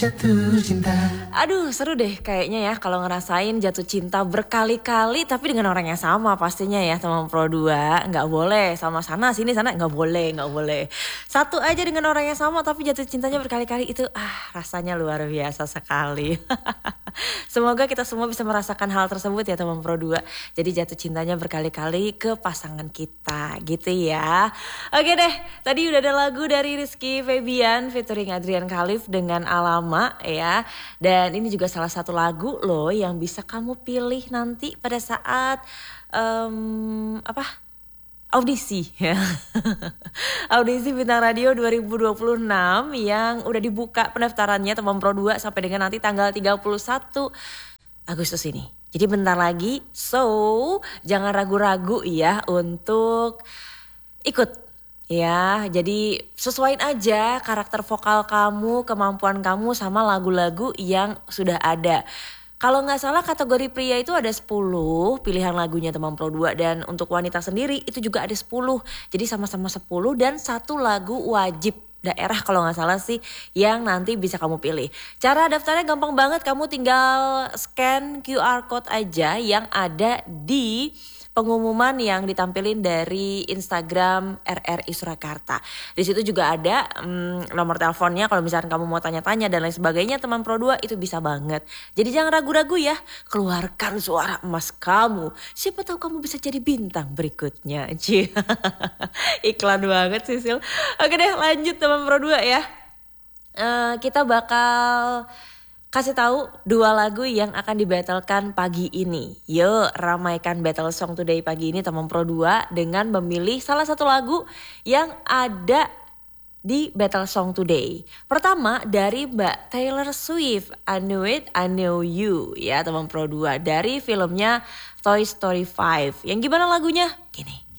Jatuh cinta. Aduh seru deh kayaknya ya kalau ngerasain jatuh cinta berkali-kali tapi dengan orang yang sama pastinya ya teman Pro 2. Nggak boleh sama sana sini sana, nggak boleh, nggak boleh. Satu aja dengan orang yang sama tapi jatuh cintanya berkali-kali itu rasanya luar biasa sekali. Semoga kita semua bisa merasakan hal tersebut ya teman Pro 2. Jadi jatuh cintanya berkali-kali ke pasangan kita gitu ya. Oke deh, tadi udah ada lagu dari Rizky Febian featuring Adrian Khalif dengan Alama ya. Dan ini juga salah satu lagu loh yang bisa kamu pilih nanti pada saat audisi ya. Audisi Bintang Radio 2026 yang udah dibuka pendaftarannya teman Pro 2 sampai dengan nanti tanggal 31 Agustus ini. Jadi bentar lagi, so jangan ragu-ragu ya untuk ikut. Ya, jadi sesuaiin aja karakter vokal kamu, kemampuan kamu sama lagu-lagu yang sudah ada. Kalau nggak salah kategori pria itu ada 10 pilihan lagunya teman Pro 2 dan untuk wanita sendiri itu juga ada 10. Jadi sama-sama 10 dan satu lagu wajib daerah kalau nggak salah sih yang nanti bisa kamu pilih. Cara daftarnya gampang banget, kamu tinggal scan QR code aja yang ada di pengumuman yang ditampilin dari Instagram RRI Surakarta. Di situ juga ada nomor teleponnya kalau misalkan kamu mau tanya-tanya dan lain sebagainya teman Pro 2 itu bisa banget. Jadi jangan ragu-ragu ya, keluarkan suara emas kamu. Siapa tahu kamu bisa jadi bintang berikutnya. Iklan banget sih Sil. Oke deh lanjut teman Pro 2 ya. Kita bakal kasih tahu 2 lagu yang akan dibattlekan pagi ini. Yuk ramaikan Battle Song Today pagi ini teman Pro 2 dengan memilih salah satu lagu yang ada di Battle Song Today. Pertama dari Mbak Taylor Swift, I Knew It, I Know You ya teman Pro 2 dari filmnya Toy Story 5. Yang gimana lagunya? Gini.